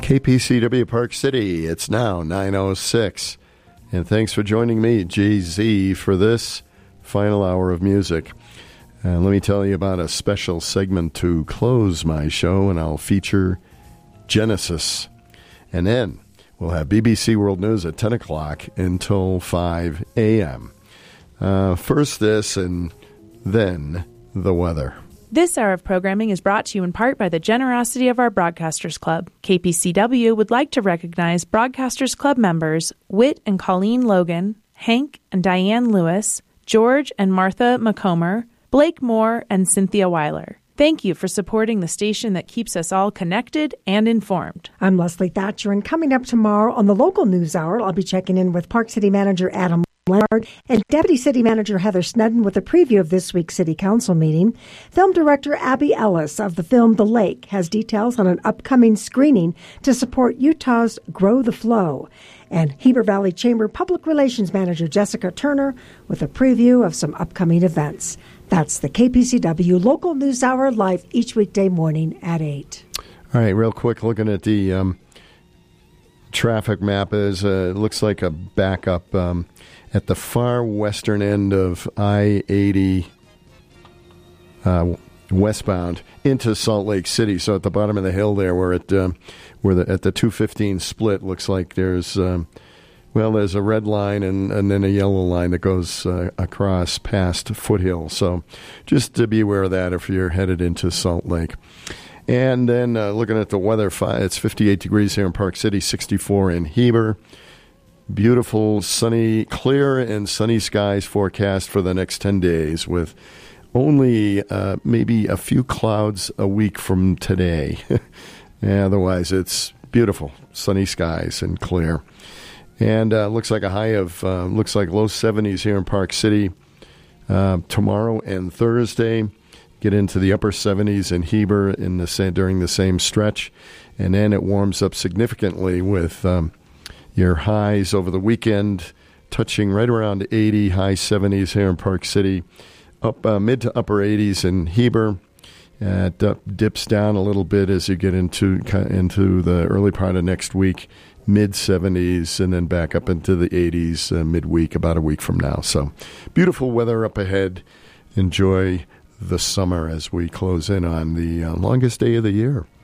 KPCW Park City, it's now 9:06. And thanks for joining me, Jay-Z, for this final hour of music. Let me tell you about a special segment to close my show, and I'll feature Genesis. And then we'll have BBC World News at 10 o'clock until 5 a.m. First this, and then the weather. This hour of programming is brought to you in part by the generosity of our Broadcasters Club. KPCW would like to recognize Broadcasters Club members Whit and Colleen Logan, Hank and Diane Lewis, George and Martha McComber, Blake Moore, and Cynthia Weiler. Thank you for supporting the station that keeps us all connected and informed. I'm Leslie Thatcher, and coming up tomorrow on the local news hour, I'll be checking in with Park City Manager Adam Leonard and Deputy City Manager Heather Snedden with a preview of this week's City Council meeting. Film director Abby Ellis of the film The Lake has details on an upcoming screening to support Utah's Grow the Flow. And Heber Valley Chamber Public Relations Manager Jessica Turner with a preview of some upcoming events. That's the KPCW Local News Hour, live each weekday morning at 8. All right, real quick, looking at the traffic map, it looks like a backup at the far western end of I-80 westbound into Salt Lake City. So at the bottom of the hill there, at the 215 split, looks like there's there's a red line and then a yellow line that goes across past Foothill. So just to be aware of that if you're headed into Salt Lake. And then looking at the weather, it's 58 degrees here in Park City, 64 in Heber. Beautiful, sunny, clear and sunny skies forecast for the next 10 days with only maybe a few clouds a week from today. Otherwise, it's beautiful, sunny skies and clear. And looks like a high of, looks like low 70s here in Park City tomorrow and Thursday. Get into the upper 70s in Heber during the same stretch. And then it warms up significantly with your highs over the weekend touching right around 80, high 70s here in Park City. Up mid to upper 80s in Heber. It dips down a little bit as you get into the early part of next week. Mid-70s and then back up into the 80s midweek, about a week from now. So beautiful weather up ahead. Enjoy the summer as we close in on the longest day of the year.